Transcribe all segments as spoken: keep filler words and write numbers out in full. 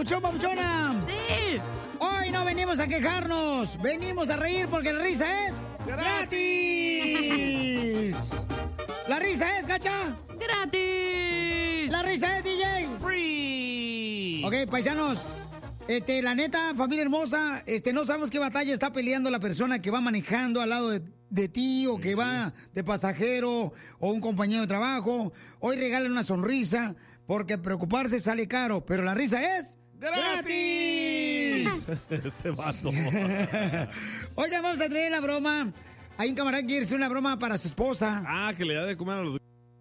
papuchón, papuchona? Sí. Hoy no venimos a quejarnos, venimos a reír porque la risa es gratis. ¿La risa es, Cacha? ¡Gratis! ¿La risa es, D J? ¡Free! Ok, paisanos, este, la neta, familia hermosa, este, no sabemos qué batalla está peleando la persona que va manejando al lado de, de ti o que va de pasajero o un compañero de trabajo. Hoy regalen una sonrisa porque preocuparse sale caro, pero la risa es... ¡gratis! Este vato. Oigan, vamos a tener la broma. Hay un camarada que quiere hacer una broma para su esposa. Ah, que le da de comer a los...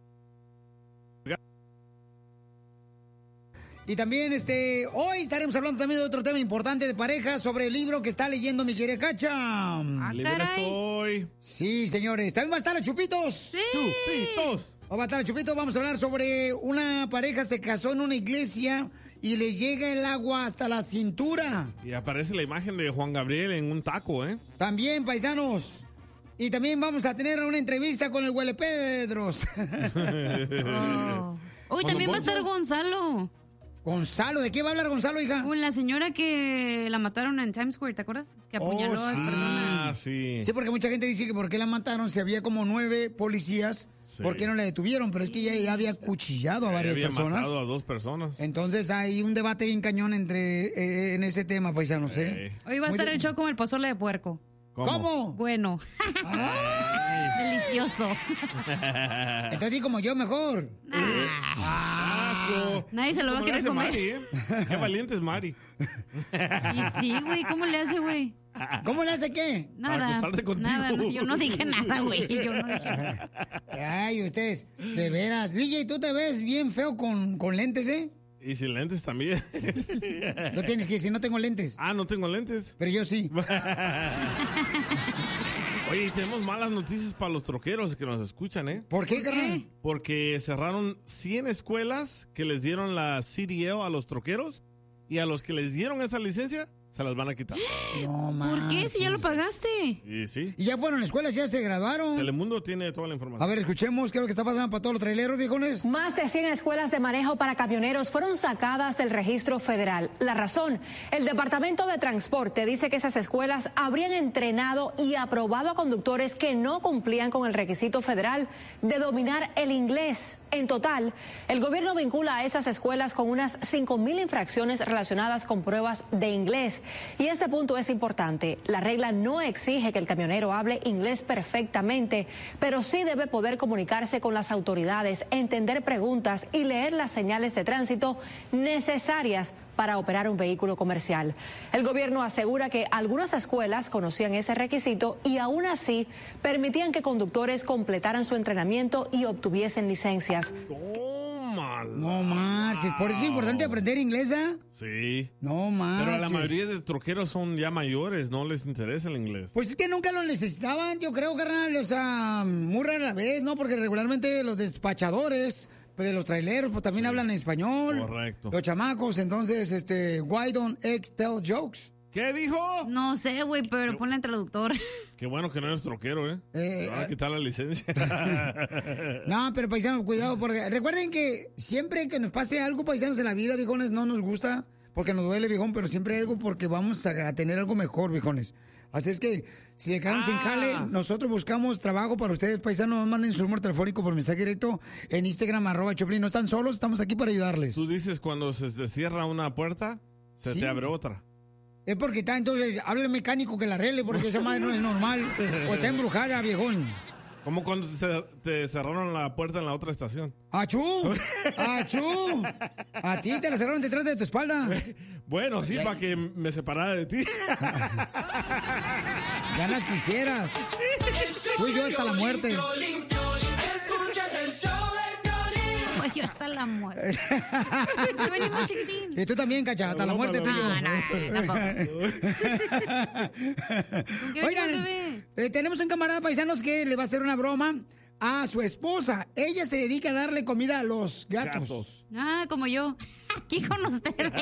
Y también, este, hoy estaremos hablando también de otro tema importante de pareja sobre el libro que está leyendo mi querida Cacha. Ah, Libre caray. soy. Sí, señores. También va a estar a Chupitos. Sí. Chupitos. Va a estar a Chupitos. Vamos a hablar sobre una pareja se casó en una iglesia y le llega el agua hasta la cintura. Y aparece la imagen de Juan Gabriel en un taco, ¿eh? También, paisanos. Y también vamos a tener una entrevista con el Huele Pedros. Oh. Uy, también va a estar Gonzalo. Gonzalo, ¿de qué va a hablar Gonzalo, hija? Con la señora que la mataron en Times Square, ¿te acuerdas? Que apuñaló Oh, a sí. las personas. Ah, sí. Sí, porque mucha gente dice que por qué la mataron si había como nueve policías, Sí. ¿por qué no la detuvieron? Pero es que ella ya había cuchillado a varias Había personas. matado a dos personas. Entonces hay un debate bien cañón entre eh, en ese tema, paisanos, ¿eh? Eh. Hoy va a Muy estar de- el show como el pozole de puerco. ¿Cómo? Bueno. Delicioso. Entonces di como yo mejor. ¡Asco! Nadie se lo va a ¿Cómo le querer hace comer. Mari, eh? Qué valiente es Mari. Y sí, güey, ¿cómo le hace, güey? ¿Cómo le hace qué? Nada. acostarse contigo. Nada, no, yo no dije nada, güey. Yo no dije nada. Ay, ustedes, de veras. D J, tú te ves bien feo con, con lentes, ¿eh? Y sin lentes también. No tienes que decir, no tengo lentes. Ah, no tengo lentes. Pero yo sí. Oye, y tenemos malas noticias para los troqueros que nos escuchan, ¿eh? ¿Por qué, carnal? Porque cerraron cien escuelas que les dieron la C D L a los troqueros y a los que les dieron esa licencia se las van a quitar. No, ¿Por qué? Si ya lo manches. pagaste. Y sí, Y ya fueron a escuelas, ya se graduaron. Telemundo tiene toda la información. A ver, escuchemos qué es lo que está pasando para todos los traileros, viejones. Más de cien escuelas de manejo para camioneros fueron sacadas del registro federal. La razón, el Departamento de Transporte dice que esas escuelas habrían entrenado y aprobado a conductores que no cumplían con el requisito federal de dominar el inglés. En total, el gobierno vincula a esas escuelas con unas cinco mil infracciones relacionadas con pruebas de inglés. Y este punto es importante. La regla no exige que el camionero hable inglés perfectamente, pero sí debe poder comunicarse con las autoridades, entender preguntas y leer las señales de tránsito necesarias para operar un vehículo comercial. El gobierno asegura que algunas escuelas conocían ese requisito y aún así permitían que conductores completaran su entrenamiento y obtuviesen licencias. Tómala. No marches, por eso es importante aprender inglés, ¿ah? Sí. No marches. Pero la mayoría de troqueros son ya mayores, no les interesa el inglés. Pues es que nunca lo necesitaban, yo creo, carnal. O sea, muy rara vez, ¿no? Porque regularmente los despachadores pues, de los traileros, pues también Sí. hablan español. Correcto. Los chamacos, entonces, este, why don't ex tell jokes? ¿Qué dijo? No sé, güey, pero ponle en traductor. Qué bueno que no eres troquero, ¿eh? Eh, Te van a eh. quitar la licencia. No, pero paisanos, cuidado, porque recuerden que siempre que nos pase algo, paisanos, en la vida, viejones, no nos gusta, porque nos duele, viejón, pero siempre hay algo porque vamos a, a tener algo mejor, viejones. Así es que, si se quedan sin Ah. jale, nosotros buscamos trabajo para ustedes, paisanos. Manden su número telefónico por mensaje directo en Instagram, arroba Choplin. No están solos, estamos aquí para ayudarles. Tú dices cuando se te cierra una puerta, se Sí. te abre otra. Es porque está, entonces, hable el mecánico que la arregle, porque esa madre no es normal. O está embrujada, viejón. Como cuando se- te cerraron la puerta en la otra estación. ¡Achú! ¡Achú! A ti te la cerraron detrás de tu espalda. Bueno, sí, para que me separara de ti. Ganas quisieras. Tú y yo hasta la muerte. Escuchas el show de Piolín. Güey, yo hasta la muerte. Ya venimos, chiquitín. Y tú también, cacha, hasta la No, muerte no, tú y yo. No, no, tampoco. ¿Con qué venimos, Oigan, bebé? eh, tenemos un camarada paisanos que le va a hacer una broma a su esposa. Ella se dedica a darle comida a los gatos. Gatos. Ah, como yo. Aquí con ustedes.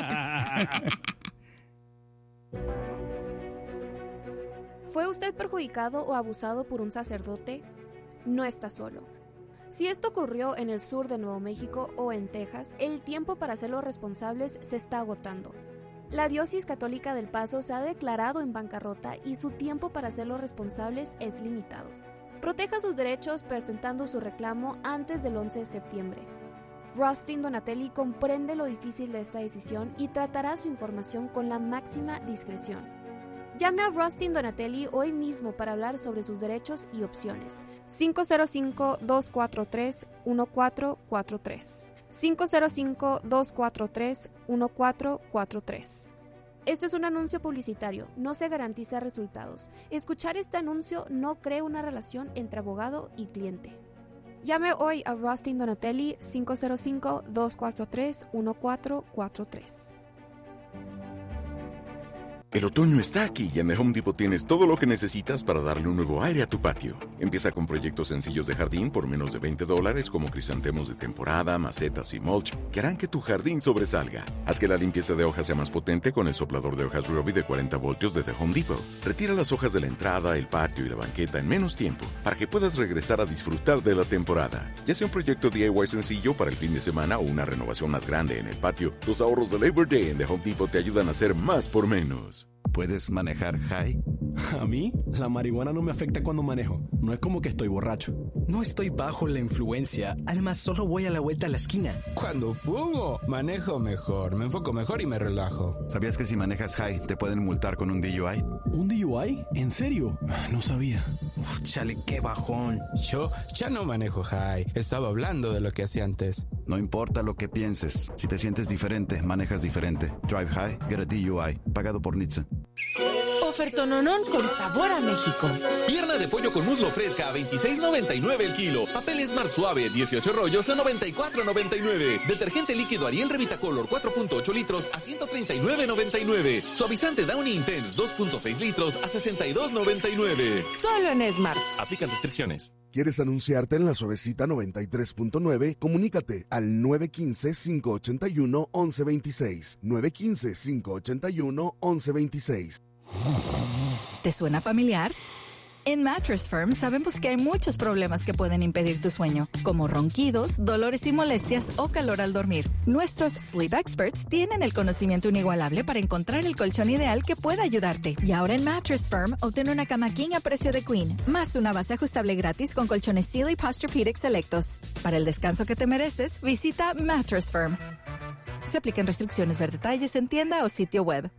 ¿Fue usted perjudicado o abusado por un sacerdote? No está solo. Si esto ocurrió en el sur de Nuevo México o en Texas, el tiempo para hacerlos responsables se está agotando. La Diócesis Católica del Paso se ha declarado en bancarrota y su tiempo para hacerlos responsables es limitado. Proteja sus derechos presentando su reclamo antes del once de septiembre. Rustin Donatelli comprende lo difícil de esta decisión y tratará su información con la máxima discreción. Llame a Rustin Donatelli hoy mismo para hablar sobre sus derechos y opciones. cinco cero cinco, dos cuatro tres, uno cuatro cuatro tres. cinco cero cinco, dos cuatro tres, uno cuatro cuatro tres. Esto es un anuncio publicitario, no se garantiza resultados. Escuchar este anuncio no crea una relación entre abogado y cliente. Llame hoy a Rustin Donatelli cinco cero cinco, dos cuatro tres, uno cuatro cuatro tres. El otoño está aquí y en The Home Depot tienes todo lo que necesitas para darle un nuevo aire a tu patio. Empieza con proyectos sencillos de jardín por menos de veinte dólares como crisantemos de temporada, macetas y mulch que harán que tu jardín sobresalga. Haz que la limpieza de hojas sea más potente con el soplador de hojas Ryobi de cuarenta voltios de The Home Depot. Retira las hojas de la entrada, el patio y la banqueta en menos tiempo para que puedas regresar a disfrutar de la temporada. Ya sea un proyecto D I Y sencillo para el fin de semana o una renovación más grande en el patio, los ahorros de Labor Day en The Home Depot te ayudan a hacer más por menos. ¿Puedes manejar high? A mí, la marihuana no me afecta cuando manejo. No es como que estoy borracho. No estoy bajo la influencia. Además, solo voy a la vuelta a la esquina. Cuando fumo, manejo mejor, me enfoco mejor y me relajo. ¿Sabías que si manejas high te pueden multar con un D U I? ¿Un D U I? ¿En serio? No sabía. Uf, chale, qué bajón. Yo ya no manejo high. Estaba hablando de lo que hacía antes. No importa lo que pienses. Si te sientes diferente, manejas diferente. Drive high, get a D U I. Pagado por N H T S A. Ofertononón con sabor a México. Pierna de pollo con muslo fresca a veintiséis noventa y nueve el kilo. Papel Smart suave dieciocho rollos a noventa y cuatro noventa y nueve. Detergente líquido Ariel Revitacolor cuatro punto ocho litros a ciento treinta y nueve noventa y nueve. Suavizante Downy Intense dos punto seis litros a sesenta y dos noventa y nueve. Solo en Smart. Aplican restricciones. ¿Quieres anunciarte en la Suavecita noventa y tres punto nueve? Comunícate al nueve uno cinco, cinco ocho uno, once veintiséis. nueve uno cinco, cinco ocho uno, once veintiséis. ¿Te suena familiar? En Mattress Firm sabemos que hay muchos problemas que pueden impedir tu sueño, como ronquidos, dolores y molestias o calor al dormir. Nuestros Sleep Experts tienen el conocimiento inigualable para encontrar el colchón ideal que pueda ayudarte. Y ahora en Mattress Firm, obtén una cama king a precio de queen, más una base ajustable gratis con colchones Sealy Posturepedic selectos. Para el descanso que te mereces, visita Mattress Firm. Se aplican restricciones, ver detalles en tienda o sitio web.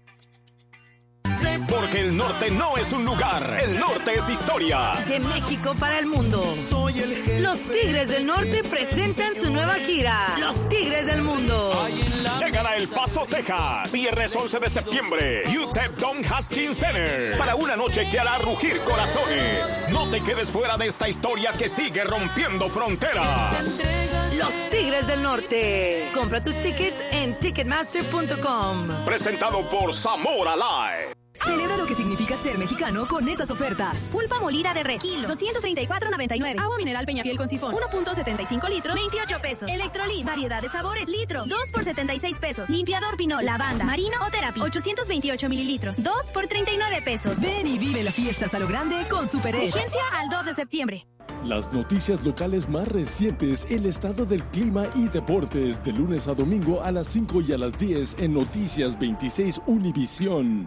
Porque el norte no es un lugar, el norte es historia. De México para el mundo. Soy el jefe. Los Tigres del Norte presentan su nueva gira. Los Tigres del Mundo. Llegan a El Paso, Texas. Viernes once de septiembre. U T E P Don Haskins Center. Para una noche que hará rugir corazones. No te quedes fuera de esta historia que sigue rompiendo fronteras. Los Tigres del Norte. Compra tus tickets en ticketmaster punto com. Presentado por Zamora Live. Celebra lo que significa ser mexicano con estas ofertas. Pulpa molida de res, kilo, doscientos treinta y cuatro noventa y nueve. Agua mineral Peñafiel con sifón, uno punto setenta y cinco litros, veintiocho pesos. Electrolit, variedad de sabores, litro, dos por setenta y seis pesos. Limpiador Pinol, lavanda, marino o terapia, ochocientos veintiocho mililitros, dos por treinta y nueve pesos. Ven y vive las fiestas a lo grande con Super Edge. Vigencia al dos de septiembre. Las noticias locales más recientes, el estado del clima y deportes, de lunes a domingo a las cinco y a las diez en Noticias veintiséis Univisión.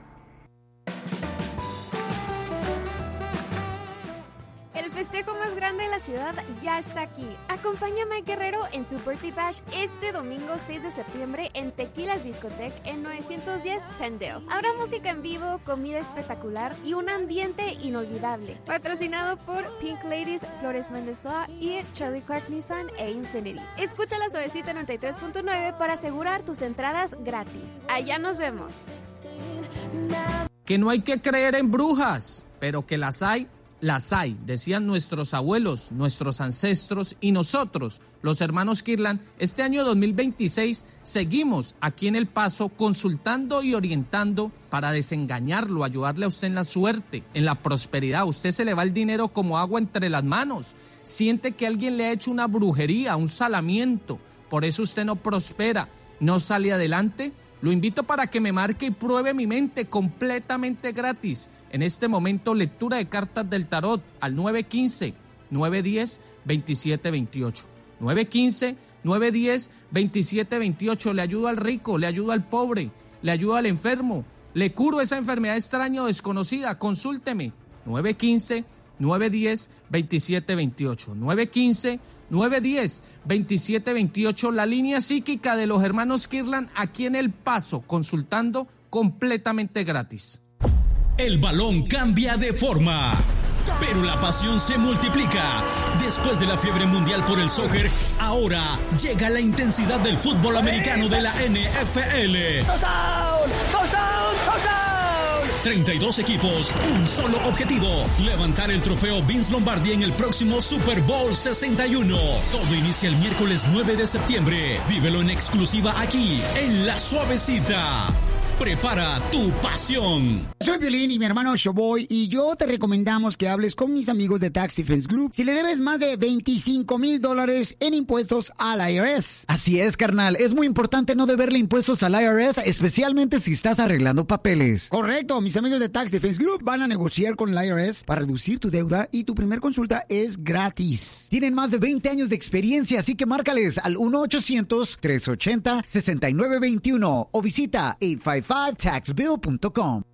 El festejo más grande de la ciudad ya está aquí. Acompaña a Mike Guerrero en su Birthday Bash este domingo seis de septiembre en Tequilas Discotech en novecientos diez Pendale. Habrá música en vivo, comida espectacular y un ambiente inolvidable. Patrocinado por Pink Ladies, Flores Mendoza y Charlie Clark Nissan e Infinity. Escucha la Suavecita noventa y tres punto nueve para asegurar tus entradas gratis. Allá nos vemos. Que no hay que creer en brujas, pero que las hay, las hay, decían nuestros abuelos, nuestros ancestros y nosotros, los hermanos Kirlan. Este año dos mil veintiséis seguimos aquí en El Paso consultando y orientando para desengañarlo, ayudarle a usted en la suerte, en la prosperidad. A usted se le va el dinero como agua entre las manos, siente que alguien le ha hecho una brujería, un salamiento, por eso usted no prospera, no sale adelante. Lo invito para que me marque y pruebe mi mente completamente gratis. En este momento, lectura de cartas del tarot al nueve uno cinco, nueve uno cero, dos siete dos ocho. nueve uno cinco, nueve uno cero, dos siete dos ocho. Le ayudo al rico, le ayudo al pobre, le ayudo al enfermo, le curo esa enfermedad extraña o desconocida. Consúlteme. nueve uno cinco, nueve uno cero, dos siete dos ocho. nueve uno cinco, nueve uno cero, dos siete dos ocho. La línea psíquica de los hermanos Kirlan aquí en El Paso, consultando completamente gratis. El balón cambia de forma, pero la pasión se multiplica. Después de la fiebre mundial por el soccer, ahora llega la intensidad del fútbol americano de la N F L. ¡Touchdown! ¡Touchdown! ¡Touchdown! treinta y dos equipos, un solo objetivo: levantar el trofeo Vince Lombardi en el próximo Super Bowl sesenta y uno. Todo inicia el miércoles nueve de septiembre. Vívelo en exclusiva aquí, en La Suavecita. Prepara tu pasión. Soy Piolín y mi hermano Showboy, y yo te recomendamos que hables con mis amigos de Tax Defense Group si le debes más de veinticinco mil dólares en impuestos al I R S. Así es, carnal. Es muy importante no deberle impuestos al I R S, especialmente si estás arreglando papeles. Correcto. Mis amigos de Tax Defense Group van a negociar con el I R S para reducir tu deuda, y tu primer consulta es gratis. Tienen más de veinte años de experiencia, así que márcales al uno ochocientos, tres ochenta, sesenta y nueve veintiuno o visita ocho cinco cinco tax bill punto com.